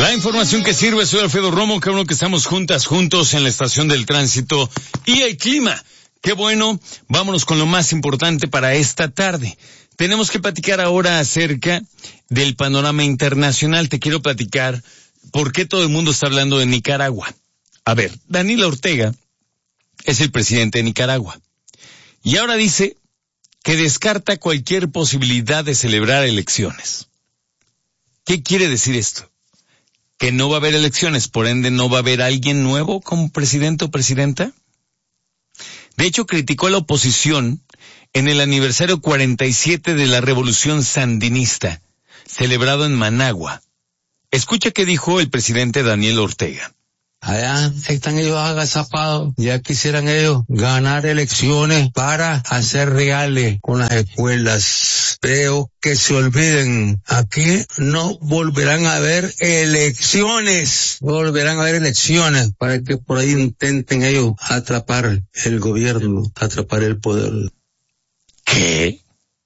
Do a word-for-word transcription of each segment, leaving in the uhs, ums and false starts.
La información que sirve, soy Alfredo Romo, que bueno que estamos juntas, juntos en la estación del tránsito y el clima. Qué bueno, vámonos con lo más importante para esta tarde. Tenemos que platicar ahora acerca del panorama internacional. Te quiero platicar por qué todo el mundo está hablando de Nicaragua. A ver, Daniel Ortega es el presidente de Nicaragua y ahora dice que descarta cualquier posibilidad de celebrar elecciones. ¿Qué quiere decir esto? ¿Que no va a haber elecciones, por ende no va a haber alguien nuevo como presidente o presidenta? De hecho, criticó a la oposición en el aniversario cuarenta y siete de la Revolución Sandinista, celebrado en Managua. Escucha qué dijo el presidente Daniel Ortega. Allá están ellos agazapados, ya quisieran ellos ganar elecciones para hacer reales con las escuelas, pero que se olviden, aquí no volverán a haber elecciones, no volverán a haber elecciones para que por ahí intenten ellos atrapar el gobierno, atrapar el poder. ¿Qué?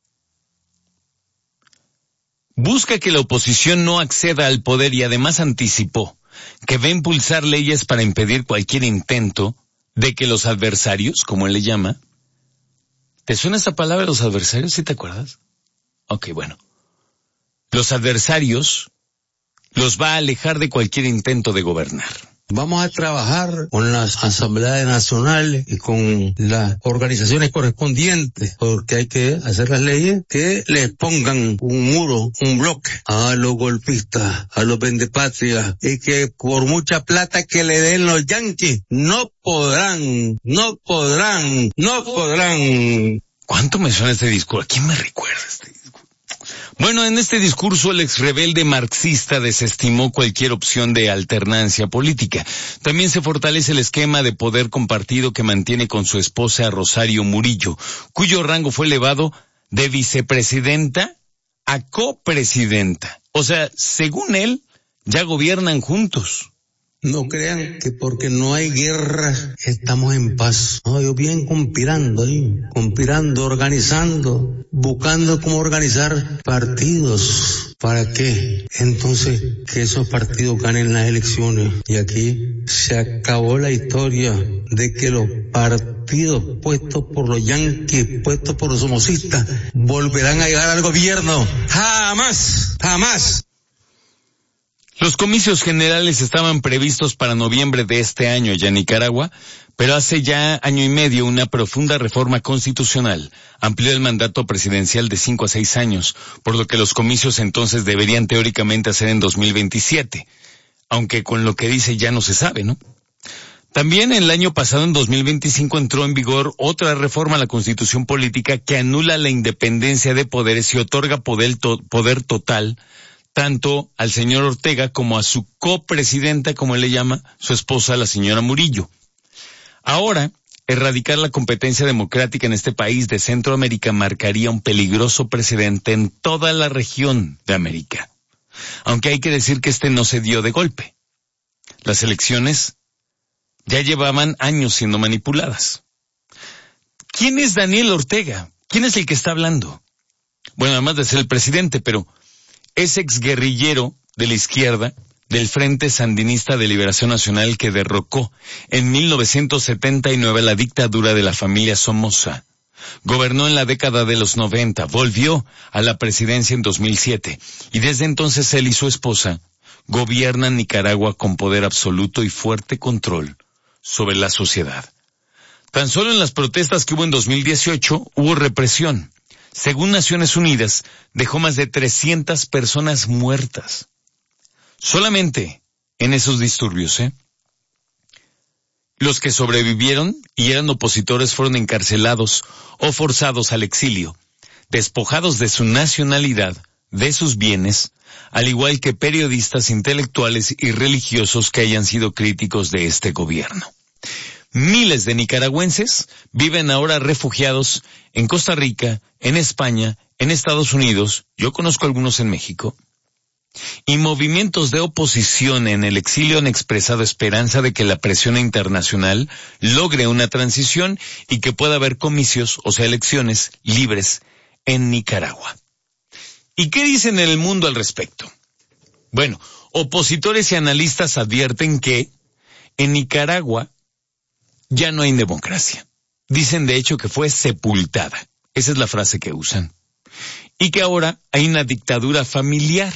Busca que la oposición no acceda al poder y además anticipó que va a impulsar leyes para impedir cualquier intento de que los adversarios, como él le llama, ¿te suena esa palabra, los adversarios? ¿Sí te acuerdas? Ok, bueno. Los adversarios los va a alejar de cualquier intento de gobernar. Vamos a trabajar con las asambleas nacionales y con las organizaciones correspondientes, porque hay que hacer las leyes que les pongan un muro, un bloque a los golpistas, a los vendepatrias, y que por mucha plata que le den los yanquis, no podrán, no podrán, no podrán. ¿Cuánto me suena este discurso? ¿A quién me recuerda este discurso? Bueno, en este discurso el ex rebelde marxista desestimó cualquier opción de alternancia política. También se fortalece el esquema de poder compartido que mantiene con su esposa Rosario Murillo, cuyo rango fue elevado de vicepresidenta a copresidenta. O sea, según él, ya gobiernan juntos. No crean que porque no hay guerra estamos en paz. No, ellos vienen conspirando ahí, conspirando, organizando, buscando cómo organizar partidos. ¿Para qué? Entonces, que esos partidos ganen las elecciones. Y aquí se acabó la historia de que los partidos puestos por los yanquis, puestos por los somocistas, volverán a llegar al gobierno. ¡Jamás! ¡Jamás! Los comicios generales estaban previstos para noviembre de este año ya en Nicaragua, pero hace ya año y medio una profunda reforma constitucional amplió el mandato presidencial de cinco a seis años, por lo que los comicios entonces deberían teóricamente hacer en dos mil veintisiete, aunque con lo que dice ya no se sabe, ¿no? También el año pasado, en dos mil veinticinco, entró en vigor otra reforma a la Constitución Política que anula la independencia de poderes y otorga poder, to- poder total tanto al señor Ortega como a su copresidenta, como él le llama, su esposa, la señora Murillo. Ahora, erradicar la competencia democrática en este país de Centroamérica marcaría un peligroso precedente en toda la región de América. Aunque hay que decir que este no se dio de golpe. Las elecciones ya llevaban años siendo manipuladas. ¿Quién es Daniel Ortega? ¿Quién es el que está hablando? Bueno, además de ser el presidente, pero es exguerrillero de la izquierda del Frente Sandinista de Liberación Nacional que derrocó en mil novecientos setenta y nueve la dictadura de la familia Somoza. Gobernó en la década de los noventa, volvió a la presidencia en dos mil siete y desde entonces él y su esposa gobiernan Nicaragua con poder absoluto y fuerte control sobre la sociedad. Tan solo en las protestas que hubo en dos mil dieciocho hubo represión. Según Naciones Unidas, dejó más de trescientas personas muertas. Solamente en esos disturbios, ¿eh? Los que sobrevivieron y eran opositores fueron encarcelados o forzados al exilio, despojados de su nacionalidad, de sus bienes, al igual que periodistas, intelectuales y religiosos que hayan sido críticos de este gobierno. Miles de nicaragüenses viven ahora refugiados en Costa Rica, en España, en Estados Unidos, yo conozco algunos en México, y movimientos de oposición en el exilio han expresado esperanza de que la presión internacional logre una transición y que pueda haber comicios, o sea, elecciones libres en Nicaragua. ¿Y qué dicen en el mundo al respecto? Bueno, Opositores y analistas advierten que en Nicaragua ya no hay democracia. Dicen de hecho que fue sepultada. Esa es la frase que usan. Y que ahora hay una dictadura familiar.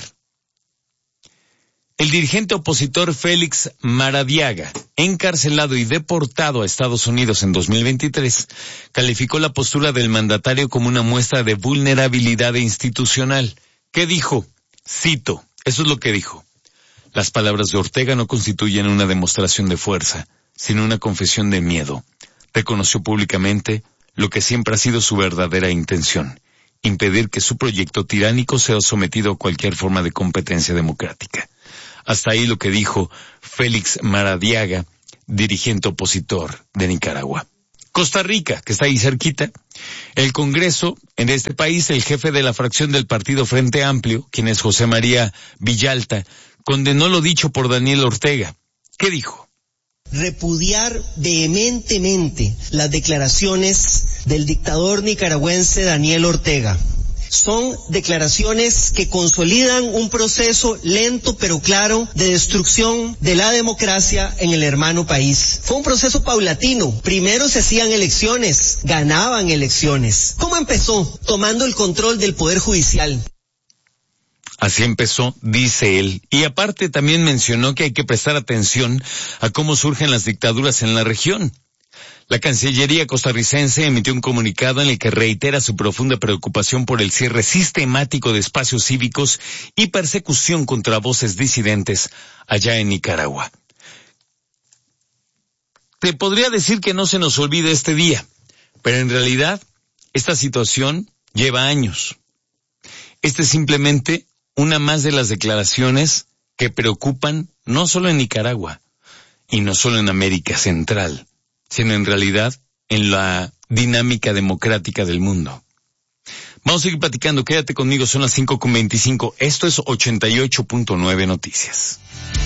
El dirigente opositor Félix Maradiaga, encarcelado y deportado a Estados Unidos en dos mil veintitrés, calificó la postura del mandatario como una muestra de vulnerabilidad institucional. ¿Qué dijo? Cito, eso es lo que dijo. Las palabras de Ortega no constituyen una demostración de fuerza, sino una confesión de miedo. Reconoció públicamente lo que siempre ha sido su verdadera intención, impedir que su proyecto tiránico sea sometido a cualquier forma de competencia democrática. Hasta ahí lo que dijo Félix Maradiaga, dirigente opositor de Nicaragua. Costa Rica, que está ahí cerquita. El Congreso, en este país, el jefe de la fracción del Partido Frente Amplio, quien es José María Villalta, condenó lo dicho por Daniel Ortega. ¿Qué dijo? Repudiar vehementemente las declaraciones del dictador nicaragüense Daniel Ortega. Son declaraciones que consolidan un proceso lento pero claro de destrucción de la democracia en el hermano país. Fue un proceso paulatino. Primero se hacían elecciones, ganaban elecciones. ¿Cómo empezó? Tomando el control del Poder Judicial. Así empezó, dice él. Y aparte también mencionó que hay que prestar atención a cómo surgen las dictaduras en la región. La Cancillería costarricense emitió un comunicado en el que reitera su profunda preocupación por el cierre sistemático de espacios cívicos y persecución contra voces disidentes allá en Nicaragua. Te podría decir que no se nos olvide este día, pero en realidad esta situación lleva años. Este es simplemente una más de las declaraciones que preocupan no solo en Nicaragua y no solo en América Central, sino en realidad en la dinámica democrática del mundo. Vamos a seguir platicando, quédate conmigo, son las cinco con veinticinco. Esto es ochenta y ocho punto nueve Noticias.